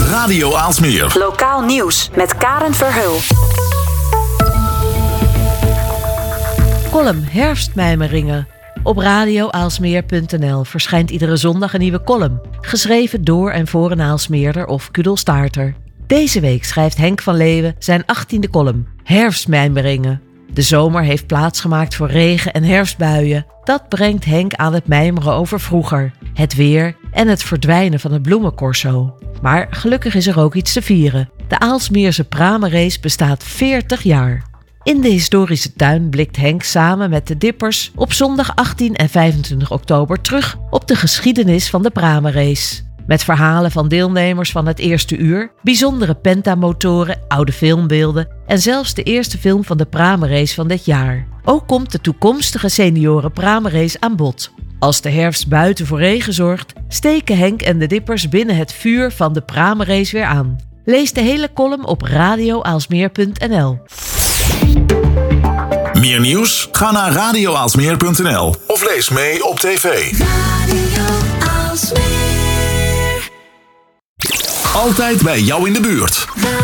Radio Aalsmeer. Lokaal nieuws met Karen Verheul. Column Herfstmijmeringen. Op radioaalsmeer.nl verschijnt iedere zondag een nieuwe column. Geschreven door en voor een Aalsmeerder of kudelstaarter. Deze week schrijft Henk van Leeuwen zijn 18e column. Herfstmijmeringen. De zomer heeft plaatsgemaakt voor regen- en herfstbuien. Dat brengt Henk aan het mijmeren over vroeger, het weer en het verdwijnen van het bloemencorso. Maar gelukkig is er ook iets te vieren. De Aalsmeerse Pramenrace bestaat 40 jaar. In de historische tuin blikt Henk samen met de Dippers op zondag 18 en 25 oktober terug op de geschiedenis van de Pramenrace. Met verhalen van deelnemers van het eerste uur, bijzondere pentamotoren, oude filmbeelden en zelfs de eerste film van de Pramenrace van dit jaar. Ook komt de toekomstige senioren Pramenrace aan bod. Als de herfst buiten voor regen zorgt, steken Henk en de Dippers binnen het vuur van de Pramenrace weer aan. Lees de hele column op radioaalsmeer.nl. Meer nieuws? Ga naar radioaalsmeer.nl of lees mee op tv. Radio Aalsmeer. Altijd bij jou in de buurt.